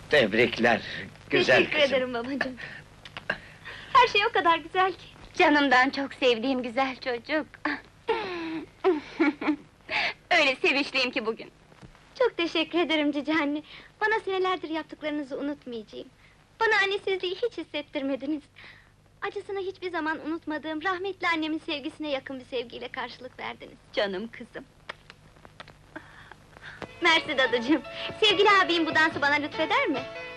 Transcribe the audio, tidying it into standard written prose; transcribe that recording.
Tebrikler, güzel Teşekkür kızım. ederim babacığım. Her şey o kadar güzel ki. Canımdan çok sevdiğim güzel çocuk. Öyle sevinçliyim ki bugün. Çok teşekkür ederim cici anne. Bana senelerdir yaptıklarınızı unutmayacağım. Bana annesizliği hiç hissettirmediniz. Acısını hiçbir zaman unutmadığım rahmetli annemin sevgisine yakın bir sevgiyle karşılık verdiniz. Canım kızım. Mersi dadıcığım, sevgili abim bu dansı bana lütfeder mi?